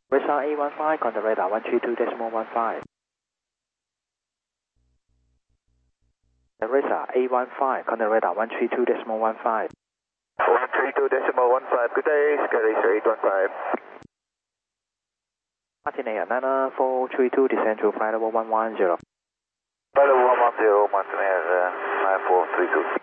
Resa A15, contact radar 132.15. Resa A15, contact radar 132.15. 132.15, good day, Sky Racer 815. Martin Air Nana 432, descend to flight level 110. Flight level 110, Martin Air 9432.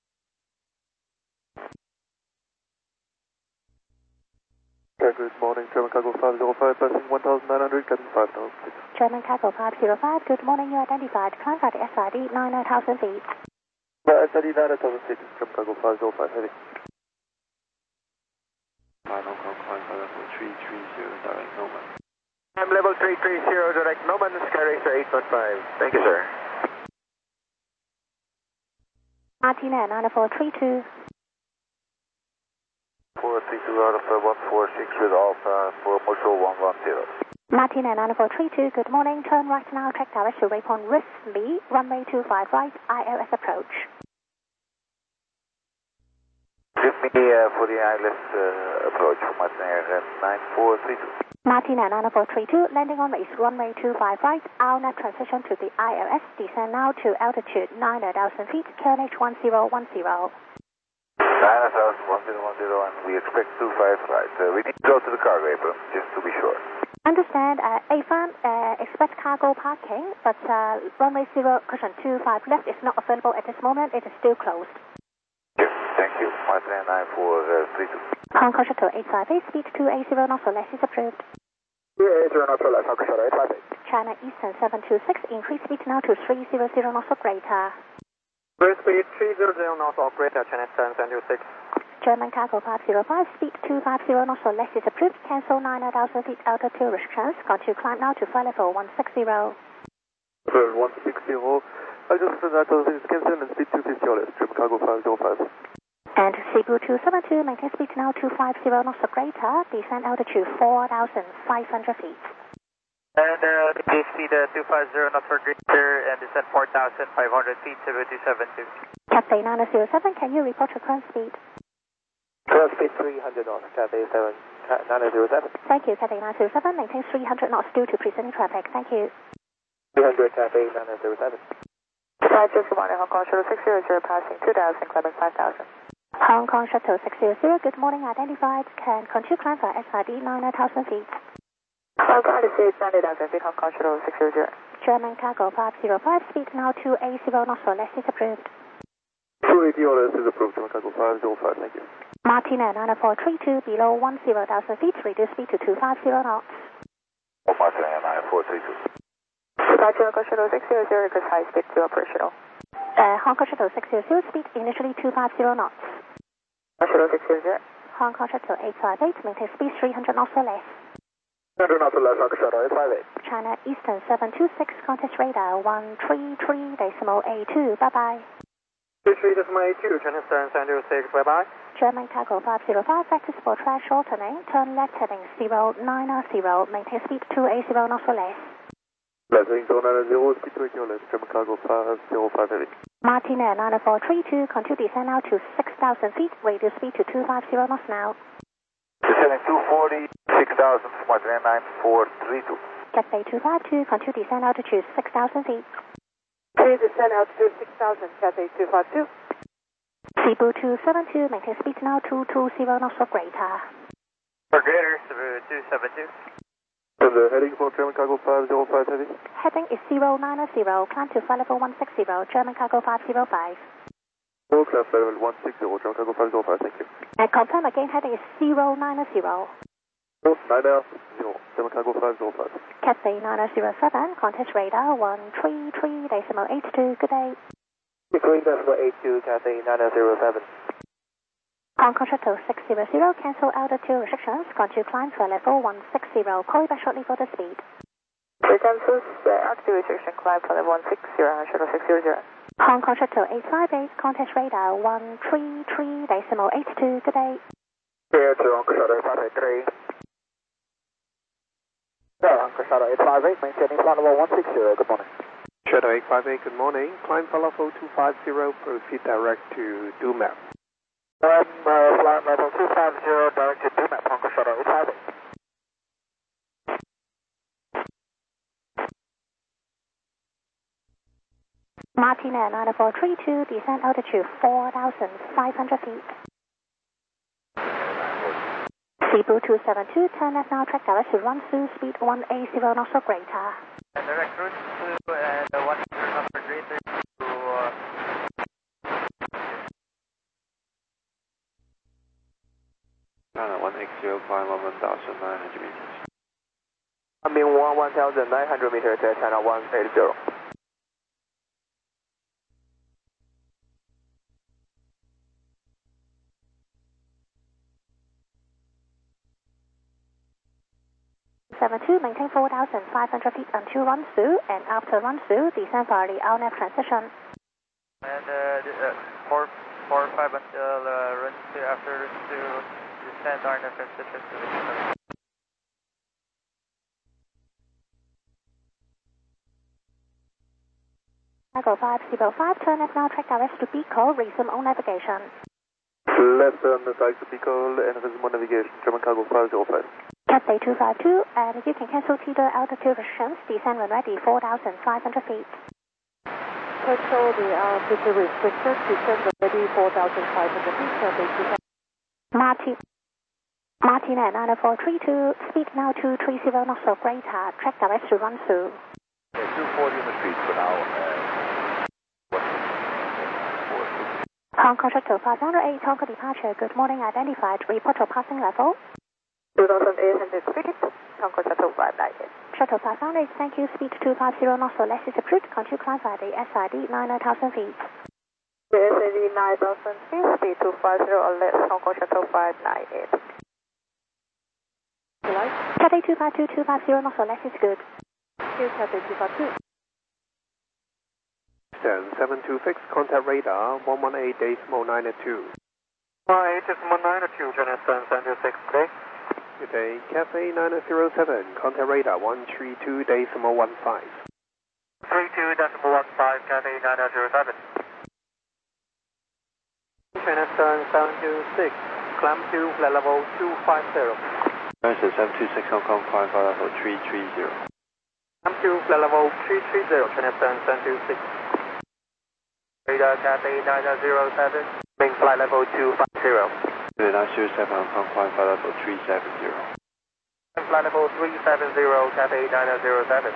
Good morning, German Cargo 505, passing 1900, cabin 5000 feet. German Cargo 505, good morning, you identified, climb by the SID 9,000 feet. SID 9,000 feet, German Cargo 505, heavy. Final call, climb by level 330, direct Noman. I'm level 330, direct Noman, Sky Racer 815. Thank you, sir. Martin Air 9432. 432 out of 146 with Alpha for Mosul 110. Martin Air 9432, good morning, turn right now, track direction waypoint Risley, runway 25 right, ILS approach. Give me for the ILS approach for Martin Air 9432. Martin Air 9432, landing on runway 25 right, ALNAV transition to the ILS, descend now to altitude 9,000 feet, QNH 1010. 9,010 and we expect 25 right. We need to go to the cargo apron, just to be sure. Understand, AFAN, expect cargo parking, but runway 0, cushion 25 left is not available at this moment, it is still closed. Yes, thank you. Martin Air 9432. Hong Kong Shuttle 858, speed 280 knots or less is approved. 280 knots or less, Hong Kong Shuttle 858. China Eastern 726, increase speed now to 300 knots or greater. Cruise speed 300 knots or greater, China Eastern 726. German Cargo 505, speed 250 knots or less is approved. Cancel 9,000 feet altitude restrictions. Continue climb now to flight level 160. 160, I just said 9,000 feet is cancelled and speed 250 or less, German Cargo 505. And Cebu 272, maintain speed now 250 knots or greater. Descend altitude 4,500 feet. And maintain speed 250 knots or greater and descend 4,500 feet, Cebu 272. Cathay 907, can you report your current speed? Current speed 300 knots, Cathay 907. Thank you, Cathay 907, maintain 300 knots due to preceding traffic. Thank you. 300, Cathay 907. Flight 6 morning, Hong Kong Shuttle 600, passing 2,000, climbing 5,000. Hong Kong Shuttle 600, good morning, identified, can continue climb for SID 9,000 feet. Hong Kong Odyssey 9,000 feet, Hong Kong Shuttle 600. German Cargo 505, speed now 280 knots or less is approved. 280 or less is approved, German Cargo 505, thank you. Martin Air 9432, below 10,000 feet, reduce speed to 250 knots. Martin Air 9432. Flight Hong Kong Shuttle 600, request high speed to operational. Hong Kong Shuttle 600, speed initially 250 knots. Hong Kong Shuttle 600. Hong Kong Shuttle 858, maintain speed 300 knots or less. 300 knots or less, Hong Kong Shuttle 858. China Eastern 726, contact radar 133.82, bye-bye. 33.82, China Eastern 726, bye-bye. German Cargo 505, practice for track shortening, turn left heading 090, maintain speed 280 knots or less. Left heading 090, speed 280 or less, German Cargo 505 heavy. Martin Air 9432, continue descend now to 6,000 feet, reduce speed to 250 knots now. Descending 240, 6,000, Martin Air 9432. Cathay 252, continue descend altitude 6,000 feet. Please descend altitude 6,000, Cathay 252. Cebu 272, maintain speed now 220 knots or greater. For greater, Cebu 272. And the heading for German Cargo 505 heavy? Heading is 090, climb to flight level 160, German Cargo 505. Full climb level 160, German Cargo 505, thank you. And confirm again, heading is 090. 990, German Cargo 505. Cathay 907, contact radar 133.82, good day. 3.82, Cathay 907. Hong Kong Shuttle 600, cancel altitude restrictions, continue climb for level 160, call you back shortly for the speed. Cancels altitude restriction, climb for level 160, Hong Shuttle 600. Hong Kong Shuttle 858, contact radar 133.82, good day. Clear to Hong Kong Shuttle 853. Hong Kong Shuttle 858, maintaining flight level 160, good morning. Shuttle 858, good morning. Climb for level 250, proceed direct to DUMAP. Flight level 250, direct to DUMAP, Hong Kong Shuttle 858. Martin Air 9432, descend altitude 4,500 feet. Cebu 272, turn left now, track direct to Runsu, speed 180 knots or greater. And direct route to and 1 knots or greater to 1X0, climb 1,900 meters. I mean 1,900 meters at channel 180. Maintain 4,500 feet until Runsu, and after Runsu, descend for the RNAV transition. And 4-5 until Runsu, after Runsu, descend RNAV transition to the Cargo 505, turn left now, track direct to Bicol, resume on navigation. Left on the side to Bicol and resume on navigation, German Cargo 505. Cathay 252, and you can cancel Teeter altitude restrictions, descend when ready, 4,500 feet. Cancel the altitude restrictions, descend when ready, 4,500 feet, Cathay 252. Martin Air 9432, speed now 230 knots or greater, track direct to Runsu. 240 on the street for now. Hong Kong Shuttle 508, Hong Kong departure, good morning, identified, report to passing level. 2,800 feet, Hong Kong Shuttle 598. Shuttle 508, thank you, speed 250 knots or less is approved, continue climb by the SID 9,000 feet. The SID 9,000 feet, speed 250 or less, Hong Kong Shuttle 598. Cathay 252, 250 knots or less is good. Cathay 252. 726, contact radar 118.902. 118.902, Jonathan, Center 6 today. Good day, Cathay 907, contact radar 132.15. 32.15, Cathay 907. Jonathan 726, climb to flight level 250. Jonathan 726, Hong Kong, climb flight level 330. Climb to flight level 330, Jonathan 726. Radar Cathay 907, main flight level 250. 907, Hong Kong, climb flight level 370. Flight level 370, Cathay 907.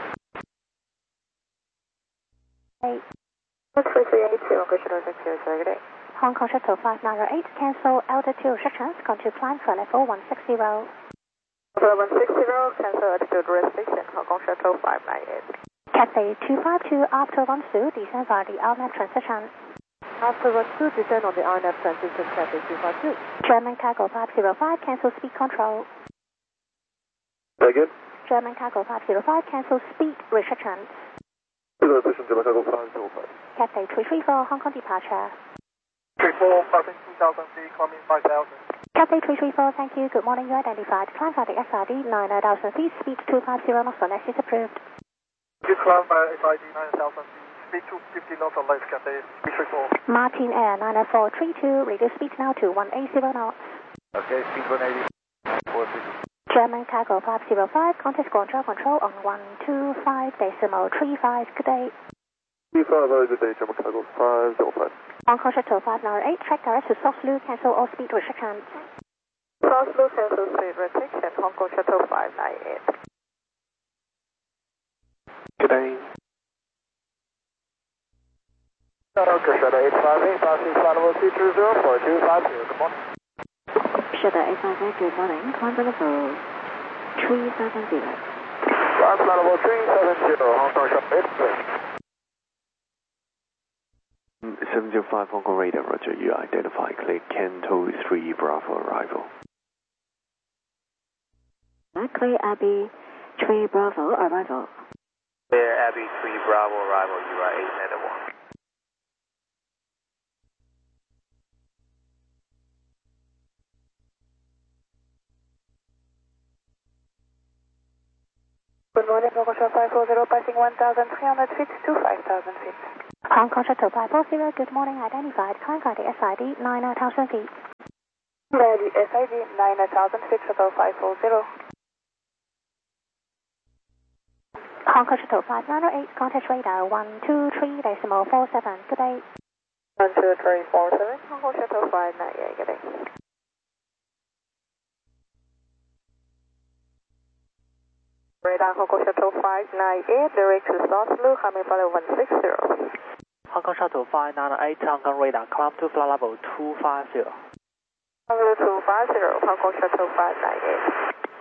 338, Hong Kong Shuttle 600, good day. Hong Kong Shuttle 598, cancel altitude restrictions, continue climb for level 160. Level 160, cancel altitude restriction, Hong Kong Shuttle 598. Cathay 252, after Runsu, descend via the RNAV transition. After Runsu, descend on the RNAV transition, Cathay 252. German Cargo 505, cancel speed control. Again? German Cargo 505, cancel speed restrictions. Speed restriction, German Cargo 505. Cathay 334, Hong Kong departure. 34, passing 2,000 feet, climbing 5,000. Cathay 334, thank you, good morning, you identified. Climb by the SID 9,000 feet, speed 250 knots or less is approved. You climb by SID 9,000 feet, speed 250 knots or less, Cathay 334. Martin Air 90432, reduce speed now to 180 knots. Okay, speed 180. 460. German Cargo 505, contact control on 125.35, good day. 35, very good day, German Cargo 505. Hong Kong Shuttle 598, track direct to South Lu, cancel all speed restrictions. South Lu, cancel speed restriction, Hong Kong Shuttle 598. Good day. Shuttle 858, passing flight level 220 for 250, good morning. Shuttle 858, good morning, climb level 370. Flight level 370, Hong Kong Shuttle 858. 705 Hong Kong radar, roger, you identify, click Canto 3 Bravo arrival. Clear Abbey 3 Bravo arrival. Clear Abbey 3 Bravo arrival, you are 891. Good morning, Hong Kong Shuttle 540, passing 1,300 feet to 5,000 feet. Hong Kong Shuttle 540, good morning, identified. Climb by the SID 9,000 feet. By the SID 9,000 feet, Shuttle 540. Hong Kong Shuttle 598, contact radar 123.47. Good day. 12347, Hong Kong Shuttle 598, good day. Radar Hong Kong Shuttle 598, direct to South Coming follow 160. Hong Kong Shuttle 598, Hong Kong radar, climb to flight level 250. Level 250, Hong Kong Shuttle 598.